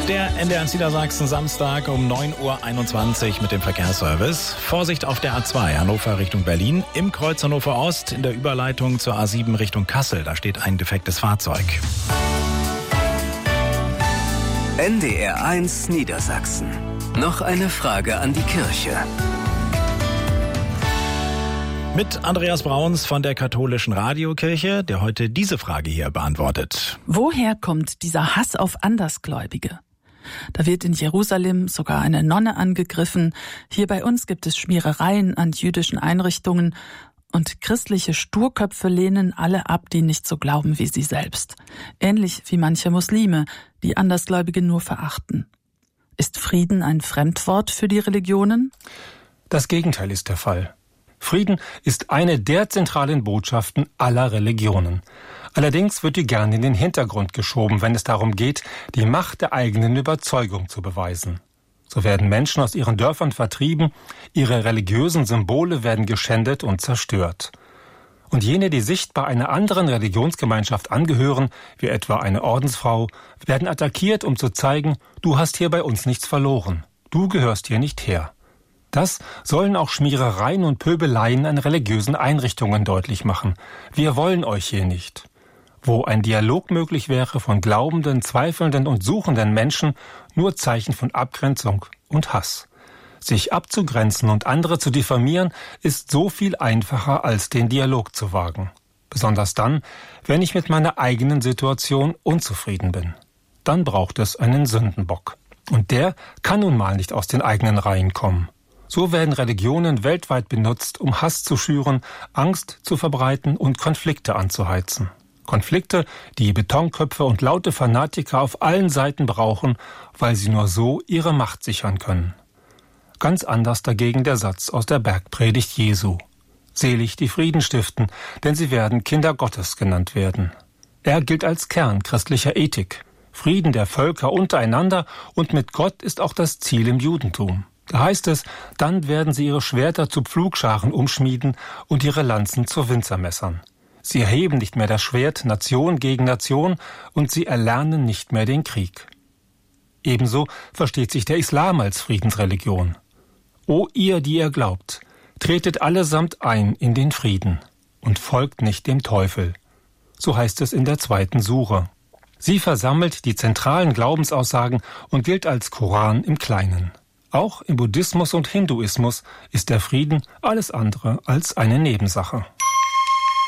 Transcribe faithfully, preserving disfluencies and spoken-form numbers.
Der N D R eins Niedersachsen Samstag um neun Uhr einundzwanzig mit dem Verkehrsservice. Vorsicht auf der A zwei Hannover Richtung Berlin. Im Kreuz Hannover Ost in der Überleitung zur A sieben Richtung Kassel. Da steht ein defektes Fahrzeug. N D R eins Niedersachsen. Noch eine Frage an die Kirche. Mit Andreas Brauns von der Katholischen Radiokirche, der heute diese Frage hier beantwortet. Woher kommt dieser Hass auf Andersgläubige? Da wird in Jerusalem sogar eine Nonne angegriffen. Hier bei uns gibt es Schmierereien an jüdischen Einrichtungen. Und christliche Sturköpfe lehnen alle ab, die nicht so glauben wie sie selbst. Ähnlich wie manche Muslime, die Andersgläubige nur verachten. Ist Frieden ein Fremdwort für die Religionen? Das Gegenteil ist der Fall. Frieden ist eine der zentralen Botschaften aller Religionen. Allerdings wird die gern in den Hintergrund geschoben, wenn es darum geht, die Macht der eigenen Überzeugung zu beweisen. So werden Menschen aus ihren Dörfern vertrieben, ihre religiösen Symbole werden geschändet und zerstört. Und jene, die sichtbar einer anderen Religionsgemeinschaft angehören, wie etwa eine Ordensfrau, werden attackiert, um zu zeigen, du hast hier bei uns nichts verloren, du gehörst hier nicht her. Das sollen auch Schmierereien und Pöbeleien an religiösen Einrichtungen deutlich machen. Wir wollen euch hier nicht. Wo ein Dialog möglich wäre von glaubenden, zweifelnden und suchenden Menschen, nur Zeichen von Abgrenzung und Hass. Sich abzugrenzen und andere zu diffamieren, ist so viel einfacher, als den Dialog zu wagen. Besonders dann, wenn ich mit meiner eigenen Situation unzufrieden bin. Dann braucht es einen Sündenbock. Und der kann nun mal nicht aus den eigenen Reihen kommen. So werden Religionen weltweit benutzt, um Hass zu schüren, Angst zu verbreiten und Konflikte anzuheizen. Konflikte, die Betonköpfe und laute Fanatiker auf allen Seiten brauchen, weil sie nur so ihre Macht sichern können. Ganz anders dagegen der Satz aus der Bergpredigt Jesu. Selig die Frieden stiften, denn sie werden Kinder Gottes genannt werden. Er gilt als Kern christlicher Ethik. Frieden der Völker untereinander und mit Gott ist auch das Ziel im Judentum. Da heißt es, dann werden sie ihre Schwerter zu Pflugscharen umschmieden und ihre Lanzen zu Winzermessern. Sie erheben nicht mehr das Schwert Nation gegen Nation und sie erlernen nicht mehr den Krieg. Ebenso versteht sich der Islam als Friedensreligion. O ihr, die ihr glaubt, tretet allesamt ein in den Frieden und folgt nicht dem Teufel. So heißt es in der zweiten Sure. Sie versammelt die zentralen Glaubensaussagen und gilt als Koran im Kleinen. Auch im Buddhismus und Hinduismus ist der Frieden alles andere als eine Nebensache.